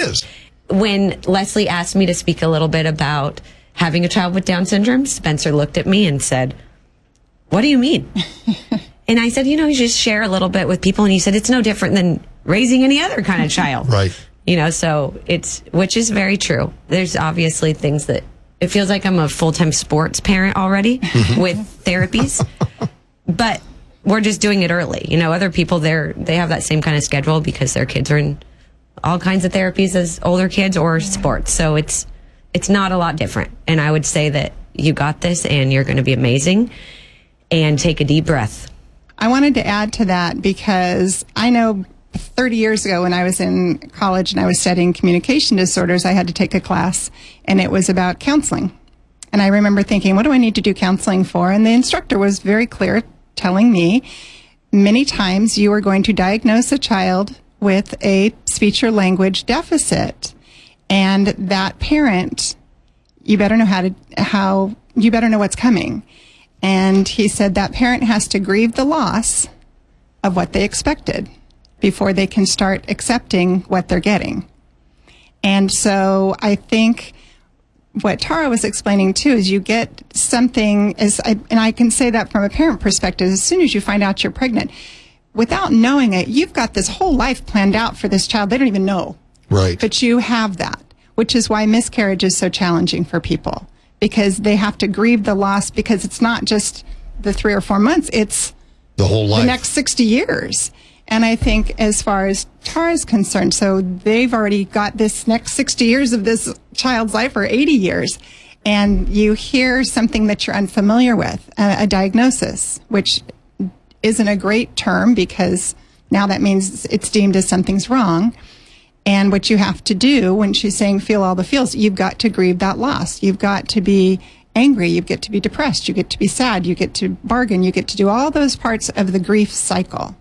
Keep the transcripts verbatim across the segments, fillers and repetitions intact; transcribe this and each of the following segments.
is. When Leslie asked me to speak a little bit about having a child with Down syndrome, Spencer looked at me and said, "What do you mean?" And I said, you know, you just share a little bit with people. And he said, it's no different than raising any other kind of child. Right. You know, so it's, which is very true. There's obviously things that, it feels like I'm a full-time sports parent already with therapies, but we're just doing it early. You know, other people, they're, they have that same kind of schedule because their kids are in all kinds of therapies as older kids or sports. So it's, it's not a lot different. And I would say that you got this and you're going to be amazing. And take a deep breath. I wanted to add to that because I know thirty years ago when I was in college and I was studying communication disorders, I had to take a class and it was about counseling. And I remember thinking, what do I need to do counseling for? And the instructor was very clear, telling me many times you are going to diagnose a child with a speech or language deficit. And that parent, you better know how to, how, you better know what's coming. And he said that parent has to grieve the loss of what they expected before they can start accepting what they're getting. And so I think what Tara was explaining too is you get something, as I, and I can say that from a parent perspective, as soon as you find out you're pregnant, without knowing it, you've got this whole life planned out for this child. They don't even know. Right. But you have that, which is why miscarriage is so challenging for people. Because they have to grieve the loss because it's not just the three or four months, it's the whole life, the next sixty years. And I think as far as Tara's concerned, so they've already got this next sixty years of this child's life, or eighty years. And you hear something that you're unfamiliar with, a, a diagnosis, which isn't a great term because now that means it's deemed as something's wrong. And what you have to do when she's saying feel all the feels, you've got to grieve that loss. You've got to be angry. You get to be depressed. You get to be sad. You get to bargain. You get to do all those parts of the grief cycle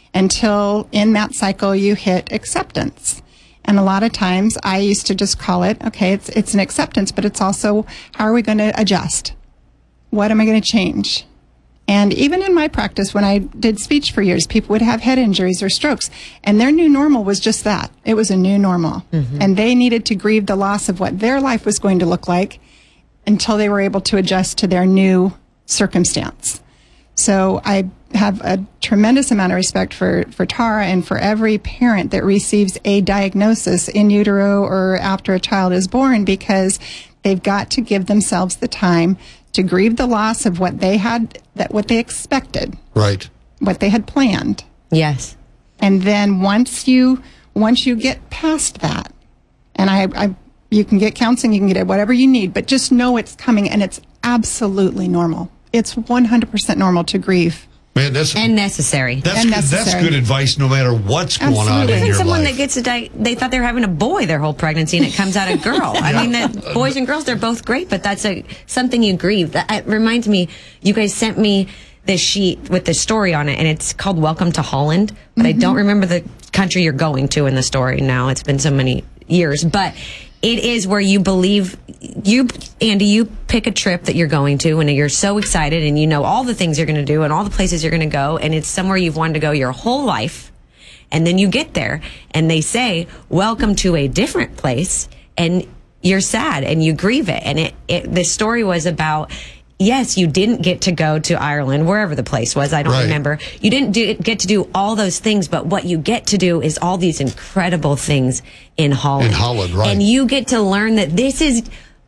until in that cycle you hit acceptance. And a lot of times I used to just call it, okay, it's, it's an acceptance, but it's also how are we going to adjust? What am I going to change? And even in my practice, when I did speech for years, people would have head injuries or strokes, and their new normal was just that. It was a new normal. Mm-hmm. And they needed to grieve the loss of what their life was going to look like until they were able to adjust to their new circumstance. So I have a tremendous amount of respect for, for Tara and for every parent that receives a diagnosis in utero or after a child is born, because they've got to give themselves the time to grieve the loss of what they had, that what they expected, right, what they had planned. Yes. And then once you once you get past that, and I, I you can get counseling, you can get whatever you need, but just know it's coming, and it's absolutely normal. It's one hundred percent normal to grieve. Man, that's and necessary. That's and good, necessary. That's good advice, no matter what's going Absolutely. on in Even your someone life. that gets a di- they thought they were having a boy their whole pregnancy, and it comes out a girl. I mean, that boys and girls, they're both great, but that's a something you grieve. That it reminds me, you guys sent me this sheet with the story on it, and it's called "Welcome to Holland," but mm-hmm. I don't remember the country you're going to in the story now. It's been so many years, but it is where you believe you, Andy, you pick a trip that you're going to and you're so excited and you know all the things you're going to do and all the places you're going to go, and it's somewhere you've wanted to go your whole life. And then you get there and they say, welcome to a different place, and you're sad and you grieve it. And it, it the story was about, yes, you didn't get to go to Ireland, wherever the place was. I don't right. remember. You didn't do, get to do all those things, but what you get to do is all these incredible things in Holland. In Holland, right. And you get to learn that this is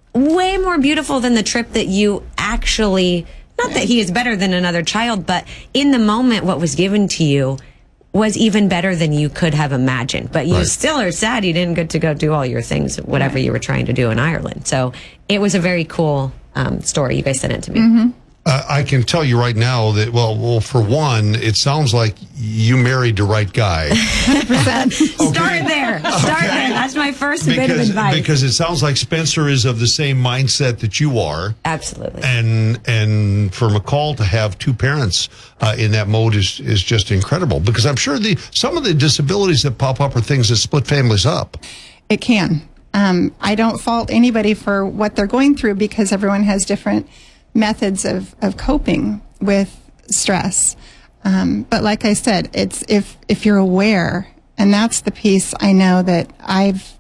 way more beautiful than the trip that you actually, not that he is better than another child, but in the moment, what was given to you was even better than you could have imagined. But you right. still are sad you didn't get to go do all your things, whatever right. you were trying to do in Ireland. So it was a very cool um, story. You guys sent it to me. Mm-hmm. Uh, I can tell you right now that, well, well, for one, it sounds like you married the right guy. one hundred percent. Okay. Start there. Start okay. there. That's my first because, bit of advice. Because it sounds like Spencer is of the same mindset that you are. Absolutely. And and for McCall to have two parents uh, in that mode is, is just incredible. Because I'm sure the some of the disabilities that pop up are things that split families up. It can. Um, I don't fault anybody for what they're going through, because everyone has different methods of, of coping with stress. Um, but like I said, it's if if you're aware, and that's the piece I know that I've